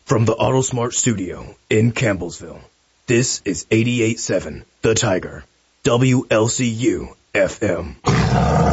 From the AutoSmart studio in Campbellsville, this is 88.7 The Tiger, WLCU FM.